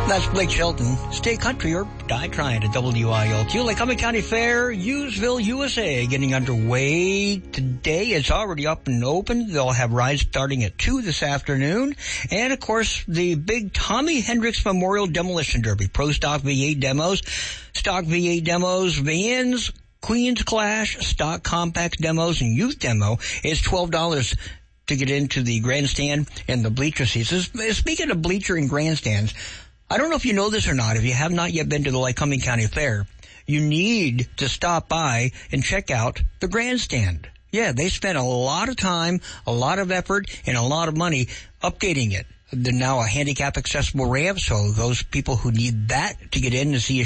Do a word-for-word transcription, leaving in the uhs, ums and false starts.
That's Blake Shelton. Stay country or die trying at W I L Q. Lycoming County Fair, Hughesville, U S A, getting underway today. It's already up and open. They'll have rides starting at two this afternoon. And, of course, the big Tommy Hendricks Memorial Demolition Derby. Pro Stock V eight demos, Stock V eight demos, Vans, Queens Clash, Stock Compact demos, and Youth demo is twelve dollars to get into the grandstand and the bleacher seats. Speaking of bleacher and grandstands, I don't know if you know this or not. If you have not yet been to the Lycoming County Fair, you need to stop by and check out the grandstand. Yeah, they spent a lot of time, a lot of effort, and a lot of money updating it. They're now a handicap accessible ramp, so those people who need that to get in and see a